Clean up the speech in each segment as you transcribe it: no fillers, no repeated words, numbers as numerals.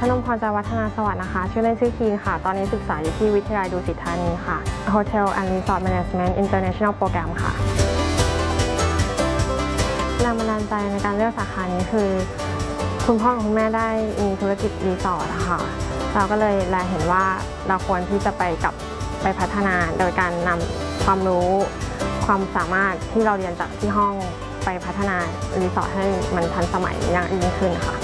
ชนมพร ใจวัฒนาสวัสดิ์นะคะชื่อเล่นชื่อคีนค่ะตอนนี้ศึกษาอยู่ที่วิทยาลัยดุสิตธานีค่ะ Hotel and Resort Management International Program ค่ะแรงบันดาลใจในการเลือกสาขานี้คือคุณพ่อกับคุณแม่ได้มีธุรกิจรีสอร์ทค่ะเราก็เลยแลเห็นว่าเราควรที่จะไปพัฒนาโดยการนำความรู้ความสามารถที่เราเรียนจากที่ห้องไปพัฒนารีสอร์ทให้มันทันสมัยอย่างยิ่งขึ้นค่ะ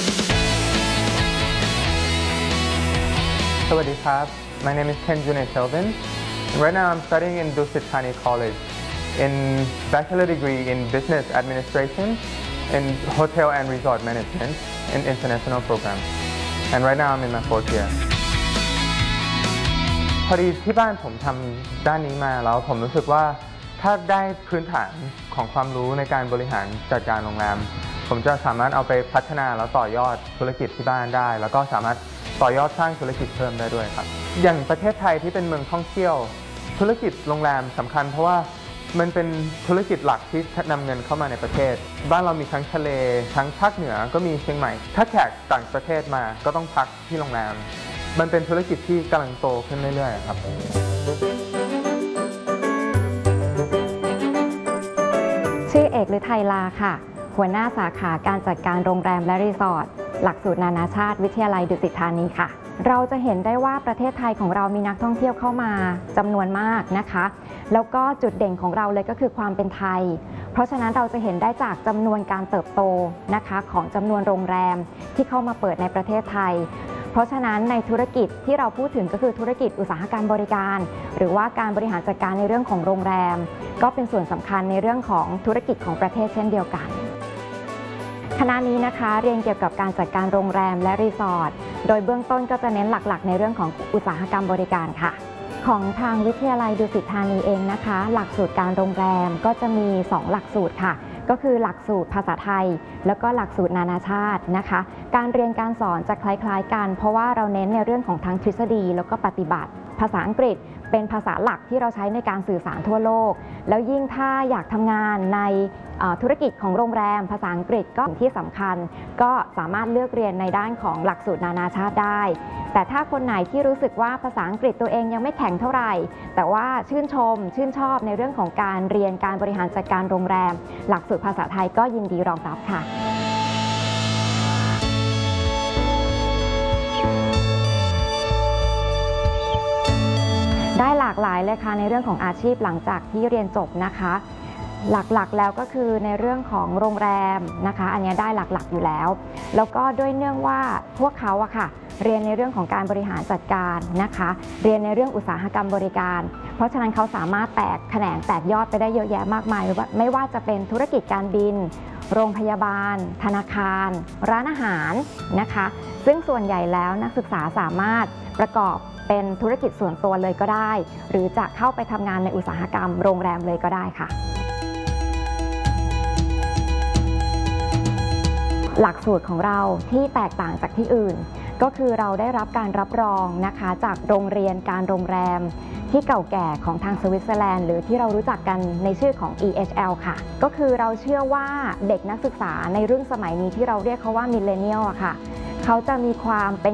สวัสดีครับ My name is Ken Junay Kelvin. Right now I'm studying in Dusit Thani College in bachelor degree in business administration in hotel and resort management in international program. And right now I'm in my 4th year. พอดีที่บ้านผมทำด้านนี้มาแล้วผมรู้สึกว่าถ้าได้พื้นฐานของความรู้ในการบริหารจัดการโรงแรมผมจะสามารถเอาไปพัฒนาแล้วต่อยอดธุรกิจที่บ้านได้แล้วก็สามารถต่อยอดสร้างธุรกิจเพิ่มได้ด้วยครับอย่างประเทศไทยที่เป็นเมืองท่องเที่ยวธุรกิจโรงแรมสำคัญเพราะว่ามันเป็นธุรกิจหลักที่นำเงินเข้ามาในประเทศบ้านเรามีทั้งทะเลทั้งภาคเหนือก็มีเชียงใหม่ถ้าแขกต่างประเทศมาก็ต้องพักที่โรงแรมมันเป็นธุรกิจที่กำลังโตขึ้นเรื่อยๆครับชื่อเอกฤทัยลาค่ะหัวหน้าสาขาการจัดการโรงแรมและรีสอร์ทหลักสูตรนานาชาติวิทยาลัยดุสิตธานีค่ะเราจะเห็นได้ว่าประเทศไทยของเรามีนักท่องเที่ยวเข้ามาจำนวนมากนะคะแล้วก็จุดเด่นของเราเลยก็คือความเป็นไทยเพราะฉะนั้นเราจะเห็นได้จากจำนวนการเติบโตนะคะของจำนวนโรงแรมที่เข้ามาเปิดในประเทศไทยเพราะฉะนั้นในธุรกิจที่เราพูดถึงก็คือธุรกิจอุตสาหกรรมบริการหรือว่าการบริหารจัดการในเรื่องของโรงแรมก็เป็นส่วนสำคัญในเรื่องของธุรกิจของประเทศเช่นเดียวกันคณะนี้นะคะเรียนเกี่ยวกับการจัดการโรงแรมและรีสอร์ทโดยเบื้องต้นก็จะเน้นหลักๆในเรื่องของอุตสาหกรรมบริการค่ะของทางวิทยาลัยดุสิตธานีเองนะคะหลักสูตรการโรงแรมก็จะมี2หลักสูตรค่ะก็คือหลักสูตรภาษาไทยแล้วก็หลักสูตรนานาชาตินะคะการเรียนการสอนจะคล้ายๆกันเพราะว่าเราเน้นในเรื่องของทั้งทฤษฎีแล้วก็ปฏิบัติภาษาอังกฤษเป็นภาษาหลักที่เราใช้ในการสื่อสารทั่วโลกแล้วยิ่งถ้าอยากทำงานในธุรกิจของโรงแรมภาษาอังกฤษก็ที่สำคัญก็สามารถเลือกเรียนในด้านของหลักสูตรนานาชาติได้แต่ถ้าคนไหนที่รู้สึกว่าภาษาอังกฤษตัวเองยังไม่แข็งเท่าไหร่แต่ว่าชื่นชอบในเรื่องของการเรียนการบริหารจัดการโรงแรมหลักสูตรภาษาไทยก็ยินดีรองรับค่ะได้หลากหลายเลยค่ะในเรื่องของอาชีพหลังจากที่เรียนจบนะคะหลักๆแล้วก็คือในเรื่องของโรงแรมนะคะอันนี้ได้หลักๆอยู่แล้วแล้วก็ด้วยเนื่องว่าพวกเขาอะค่ะเรียนในเรื่องของการบริหารจัดการนะคะเรียนในเรื่องอุตสาหกรรมบริการเพราะฉะนั้นเขาสามารถแตกแขนงแตกยอดไปได้เยอะแยะมากมายไม่ว่าจะเป็นธุรกิจการบินโรงพยาบาลธนาคารร้านอาหารนะคะซึ่งส่วนใหญ่แล้วนักศึกษาสามารถประกอบเป็นธุรกิจส่วนตัวเลยก็ได้หรือจะเข้าไปทำงานในอุตสาหกรรมโรงแรมเลยก็ได้ค่ะหลักสูตรของเราที่แตกต่างจากที่อื่นก็คือเราได้รับการรับรองนะคะจากโรงเรียนการโรงแรมที่เก่าแก่ของทางสวิตเซอร์แลนด์หรือที่เรารู้จักกันในชื่อของ EHL ค่ะก็คือเราเชื่อว่าเด็กนักศึกษาในรุ่นสมัยนี้ที่เราเรียกเขาว่ามิลเลนเนียลค่ะเขาจะมีความเป็น